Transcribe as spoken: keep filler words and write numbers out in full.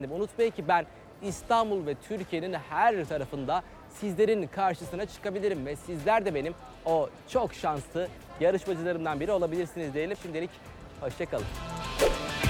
Unutmayın ki ben İstanbul ve Türkiye'nin her tarafında sizlerin karşısına çıkabilirim ve sizler de benim o çok şanslı yarışmacılarımdan biri olabilirsiniz diyelim. Şimdilik hoşça kalın.